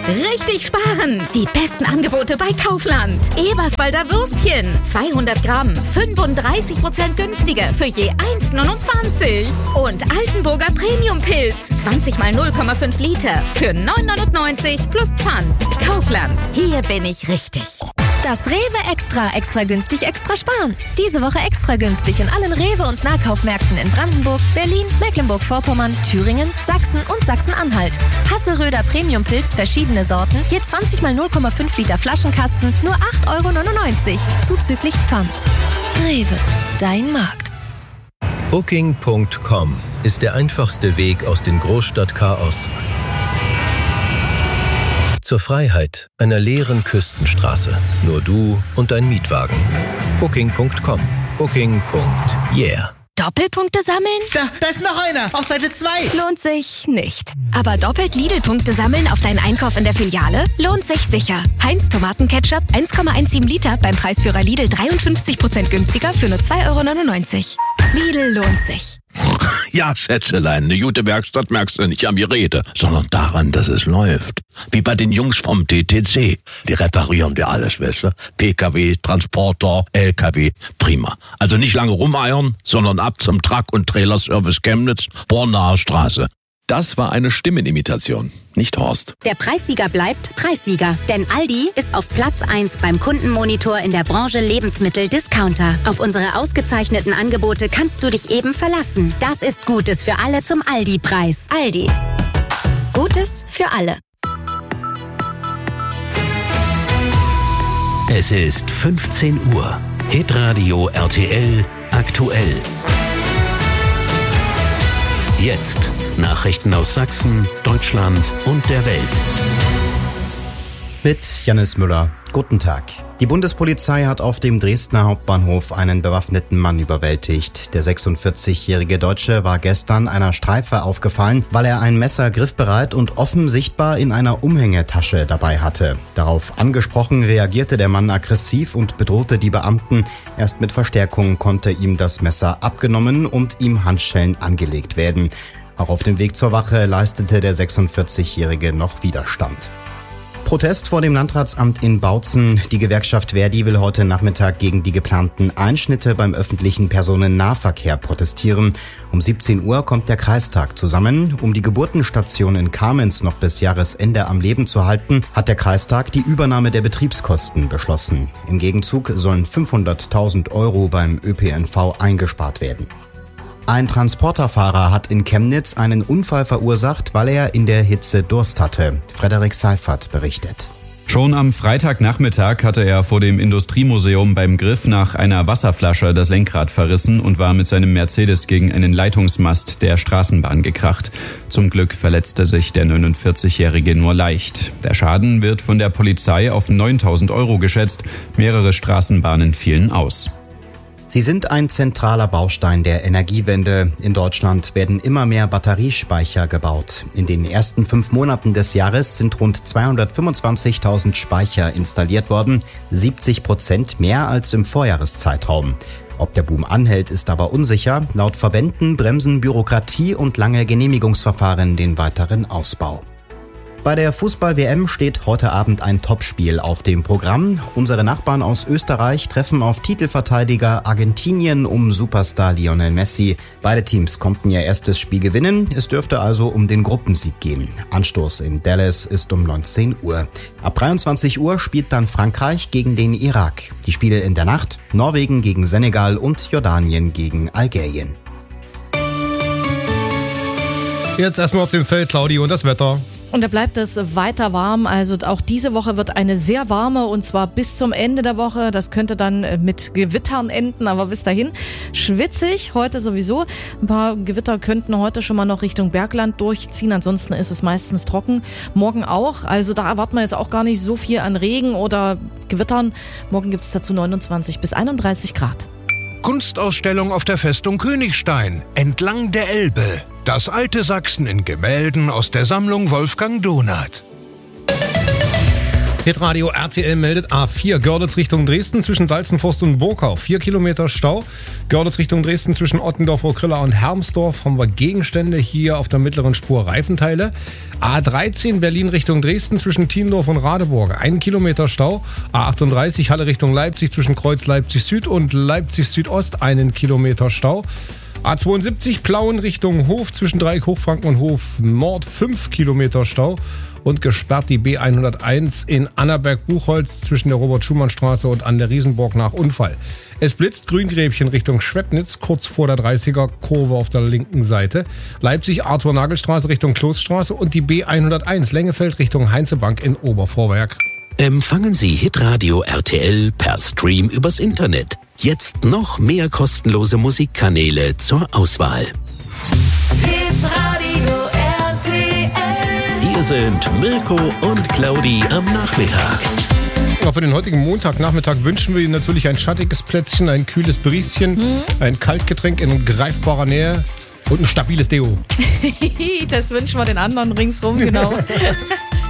Richtig sparen! Die besten Angebote bei Kaufland. Eberswalder Würstchen, 200 Gramm, 35% günstiger für je 1,29. Und Altenburger Premium-Pilz, 20 mal 0,5 Liter für 9,99 plus Pfand. Kaufland, hier bin ich richtig. Das Rewe Extra günstig, extra sparen. Diese Woche extra günstig in allen Rewe- und Nahkaufmärkten in Brandenburg, Berlin, Mecklenburg-Vorpommern, Thüringen, Sachsen und Sachsen-Anhalt. Hasseröder Premium-Pilz, verschiedene Sorten, je 20 mal 0,5 Liter Flaschenkasten, nur 8,99 €, zuzüglich Pfand. Rewe, dein Markt. Booking.com ist der einfachste Weg aus dem Großstadtchaos zur Freiheit einer leeren Küstenstraße. Nur du und dein Mietwagen. Booking.com. Booking.yeah. Doppelpunkte sammeln? Da ist noch einer, auf Seite 2. Lohnt sich nicht. Aber doppelt Lidl-Punkte sammeln auf deinen Einkauf in der Filiale? Lohnt sich sicher. Heinz Tomatenketchup 1,17 Liter beim Preisführer Lidl 53% günstiger für nur 2,99 €. Lidl lohnt sich. Ja, Schätzelein, eine gute Werkstatt merkst du nicht am Gerede, sondern daran, dass es läuft. Wie bei den Jungs vom TTC. Die reparieren dir alles, weißt du? PKW, Transporter, LKW, prima. Also nicht lange rumeiern, sondern ab zum Truck- und Trailerservice Chemnitz, Bornaer Straße. Das war eine Stimmenimitation, nicht Horst. Der Preissieger bleibt Preissieger, denn Aldi ist auf Platz 1 beim Kundenmonitor in der Branche Lebensmittel-Discounter. Auf unsere ausgezeichneten Angebote kannst du dich eben verlassen. Das ist Gutes für alle zum Aldi-Preis. Aldi. Gutes für alle. Es ist 15 Uhr. Hitradio RTL aktuell. Jetzt Nachrichten aus Sachsen, Deutschland und der Welt. Mit Jannis Müller. Guten Tag. Die Bundespolizei hat auf dem Dresdner Hauptbahnhof einen bewaffneten Mann überwältigt. Der 46-jährige Deutsche war gestern einer Streife aufgefallen, weil er ein Messer griffbereit und offen sichtbar in einer Umhängetasche dabei hatte. Darauf angesprochen reagierte der Mann aggressiv und bedrohte die Beamten. Erst mit Verstärkung konnte ihm das Messer abgenommen und ihm Handschellen angelegt werden. Auch auf dem Weg zur Wache leistete der 46-jährige noch Widerstand. Protest vor dem Landratsamt in Bautzen. Die Gewerkschaft Verdi will heute Nachmittag gegen die geplanten Einschnitte beim öffentlichen Personennahverkehr protestieren. Um 17 Uhr kommt der Kreistag zusammen. Um die Geburtenstation in Kamenz noch bis Jahresende am Leben zu halten, hat der Kreistag die Übernahme der Betriebskosten beschlossen. Im Gegenzug sollen 500.000 € beim ÖPNV eingespart werden. Ein Transporterfahrer hat in Chemnitz einen Unfall verursacht, weil er in der Hitze Durst hatte. Frederik Seifert berichtet. Schon am Freitagnachmittag hatte er vor dem Industriemuseum beim Griff nach einer Wasserflasche das Lenkrad verrissen und war mit seinem Mercedes gegen einen Leitungsmast der Straßenbahn gekracht. Zum Glück verletzte sich der 49-Jährige nur leicht. Der Schaden wird von der Polizei auf 9.000 € geschätzt. Mehrere Straßenbahnen fielen aus. Sie sind ein zentraler Baustein der Energiewende. In Deutschland werden immer mehr Batteriespeicher gebaut. In den ersten 5 Monaten des Jahres sind rund 225.000 Speicher installiert worden, 70% mehr als im Vorjahreszeitraum. Ob der Boom anhält, ist aber unsicher. Laut Verbänden bremsen Bürokratie und lange Genehmigungsverfahren den weiteren Ausbau. Bei der Fußball-WM steht heute Abend ein Topspiel auf dem Programm. Unsere Nachbarn aus Österreich treffen auf Titelverteidiger Argentinien um Superstar Lionel Messi. Beide Teams konnten ihr erstes Spiel gewinnen. Es dürfte also um den Gruppensieg gehen. Anstoß in Dallas ist um 19 Uhr. Ab 23 Uhr spielt dann Frankreich gegen den Irak. Die Spiele in der Nacht: Norwegen gegen Senegal und Jordanien gegen Algerien. Jetzt erstmal auf dem Feld, Claudi, und das Wetter. Und da bleibt es weiter warm. Also auch diese Woche wird eine sehr warme, und zwar bis zum Ende der Woche. Das könnte dann mit Gewittern enden, aber bis dahin schwitzig. Heute sowieso. Ein paar Gewitter könnten heute schon mal noch Richtung Bergland durchziehen. Ansonsten ist es meistens trocken. Morgen auch. Also da erwarten wir jetzt auch gar nicht so viel an Regen oder Gewittern. Morgen gibt es dazu 29 bis 31 Grad. Kunstausstellung auf der Festung Königstein, entlang der Elbe. Das alte Sachsen in Gemälden aus der Sammlung Wolfgang Donath. Hitradio RTL meldet A4 Görlitz Richtung Dresden zwischen Salzenforst und Burkau. 4 Kilometer Stau. Görlitz Richtung Dresden zwischen Ottendorf, Okrilla und Hermsdorf haben wir Gegenstände. Hier auf der mittleren Spur Reifenteile. A13 Berlin Richtung Dresden zwischen Tiendorf und Radeburg. 1 Kilometer Stau. A38 Halle Richtung Leipzig zwischen Kreuz Leipzig Süd und Leipzig Südost. 1 Kilometer Stau. A72 Plauen Richtung Hof zwischen Dreieck Hochfranken und Hof Nord. 5 Kilometer Stau. Und gesperrt die B101 in Annaberg-Buchholz zwischen der Robert-Schumann-Straße und an der Riesenburg nach Unfall. Es blitzt Grüngräbchen Richtung Schwepnitz, kurz vor der 30er-Kurve auf der linken Seite. Leipzig-Arthur-Nagel-Straße Richtung Kloßstraße und die B101 Lengefeld Richtung Heinzebank in Obervorwerk. Empfangen Sie Hitradio RTL per Stream übers Internet. Jetzt noch mehr kostenlose Musikkanäle zur Auswahl. Hitradio RTL. Hier sind Mirko und Claudi am Nachmittag. Ja, für den heutigen Montagnachmittag wünschen wir Ihnen natürlich ein schattiges Plätzchen, ein kühles Brieschen, ein Kaltgetränk in greifbarer Nähe und ein stabiles Deo. Das wünschen wir den anderen ringsrum, genau.